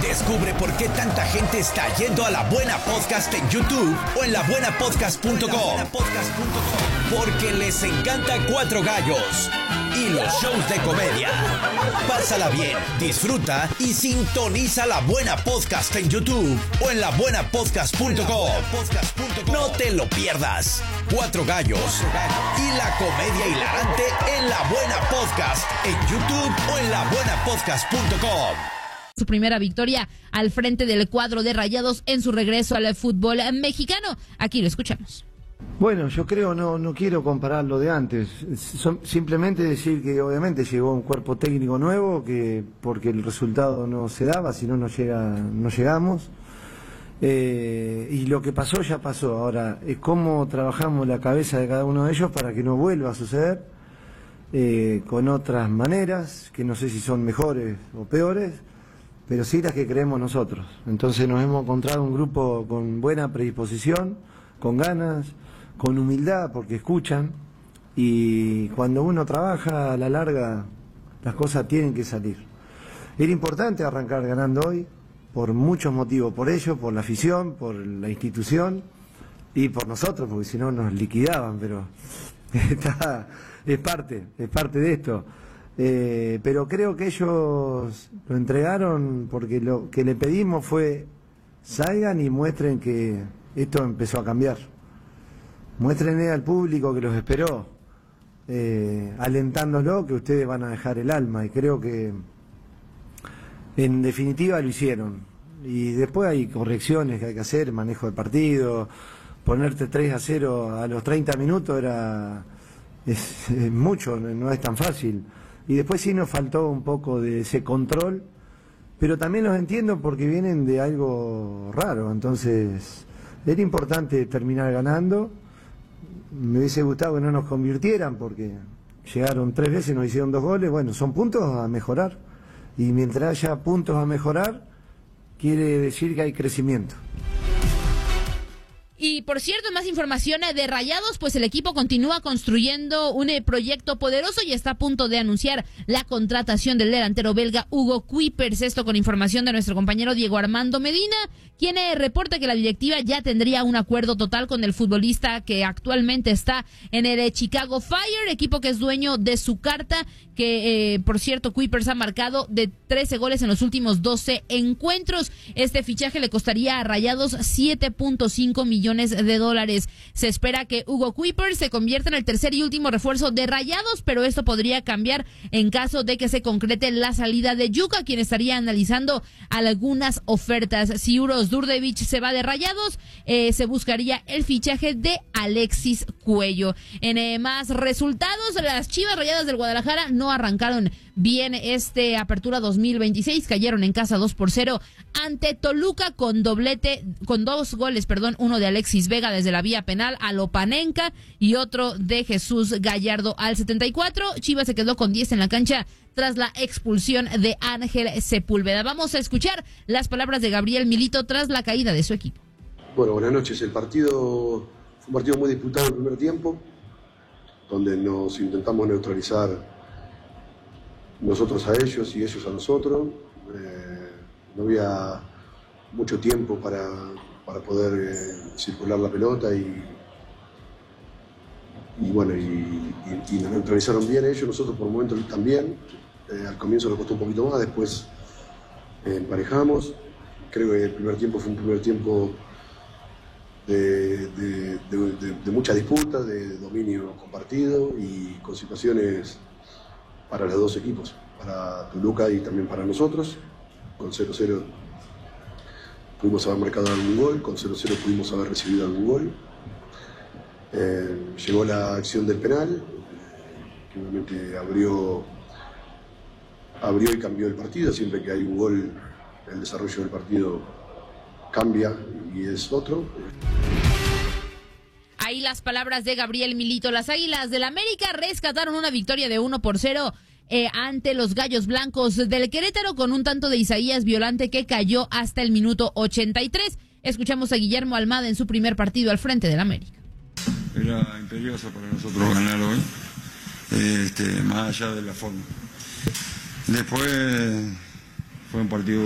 Descubre por qué tanta gente está yendo a La Buena Podcast en YouTube o en labuenapodcast.com. Porque les encanta Cuatro Gallos y los shows de comedia. Pásala bien, disfruta y sintoniza La Buena Podcast en YouTube o en labuenapodcast.com. No te lo pierdas. Cuatro Gallos y la comedia hilarante en La Buena Podcast en YouTube o en labuenapodcast.com. Su primera victoria al frente del cuadro de Rayados en su regreso al fútbol mexicano. Aquí lo escuchamos. Bueno, yo creo, no quiero comparar lo de antes, simplemente decir que obviamente llegó un cuerpo técnico nuevo, que porque el resultado no se daba, si no llegamos, y lo que pasó ya pasó. Ahora, es cómo trabajamos la cabeza de cada uno de ellos para que no vuelva a suceder, con otras maneras, que no sé si son mejores o peores, pero sí las que creemos nosotros. Entonces nos hemos encontrado un grupo con buena predisposición, con ganas, con humildad, porque escuchan, y cuando uno trabaja a la larga las cosas tienen que salir. Era importante arrancar ganando hoy por muchos motivos, por ellos, por la afición, por la institución y por nosotros, porque si no nos liquidaban, pero es parte de esto. Pero creo que ellos lo entregaron porque lo que le pedimos fue: salgan y muestren que esto empezó a cambiar. Muéstrenle al público que los esperó, alentándolo, que ustedes van a dejar el alma, y creo que en definitiva lo hicieron. Y después hay correcciones que hay que hacer, manejo del partido, ponerte 3-0 a los 30 minutos es mucho, no es tan fácil. Y después sí nos faltó un poco de ese control, pero también los entiendo porque vienen de algo raro, entonces era importante terminar ganando. Me hubiese gustado que no nos convirtieran porque llegaron 3 veces, nos hicieron 2 goles. Bueno, son puntos a mejorar, y mientras haya puntos a mejorar quiere decir que hay crecimiento. Y por cierto, más información de Rayados, pues el equipo continúa construyendo un proyecto poderoso y está a punto de anunciar la contratación del delantero belga Hugo Kuipers. Esto con información de nuestro compañero Diego Armando Medina, quien reporta que la directiva ya tendría un acuerdo total con el futbolista que actualmente está en el Chicago Fire, equipo que es dueño de su carta, que por cierto Kuipers ha marcado de 13 goles en los últimos 12 encuentros. Este fichaje le costaría a Rayados 7.5 millones de dólares. Se espera que Hugo Kuipers se convierta en el tercer y último refuerzo de Rayados, pero esto podría cambiar en caso de que se concrete la salida de Yuka, quien estaría analizando algunas ofertas. Si Uros Durdevich se va de Rayados, se buscaría el fichaje de Alexis Cuello. En más resultados, las Chivas Rayadas del Guadalajara no arrancaron bien apertura 2026, cayeron en casa 2-0 ante Toluca con 2 goles, uno de Alexis Vega desde la vía penal a Lopanenka y otro de Jesús Gallardo al 74. Chivas se quedó con 10 en la cancha tras la expulsión de Ángel Sepúlveda. Vamos a escuchar las palabras de Gabriel Milito tras la caída de su equipo. Bueno, buenas noches. El partido fue un partido muy disputado en el primer tiempo, donde nos intentamos neutralizar nosotros a ellos y ellos a nosotros. No había mucho tiempo para poder circular la pelota y nos neutralizaron bien ellos, nosotros por momentos también. Al comienzo nos costó un poquito más, después emparejamos. Creo que el primer tiempo fue un primer tiempo de mucha disputa, de dominio compartido y con situaciones para los dos equipos, para Toluca y también para nosotros. Con 0-0 pudimos haber marcado algún gol, con 0-0 pudimos haber recibido algún gol. Llegó la acción del penal, que obviamente abrió y cambió el partido. Siempre que hay un gol, el desarrollo del partido cambia y es otro. Ahí las palabras de Gabriel Milito. Las Águilas del América rescataron una victoria de 1-0 ante los Gallos Blancos del Querétaro con un tanto de Isaías Violante que cayó hasta el minuto 83. Escuchamos a Guillermo Almada en su primer partido al frente del América. Era imperioso para nosotros ganar hoy, más allá de la forma. Después fue un partido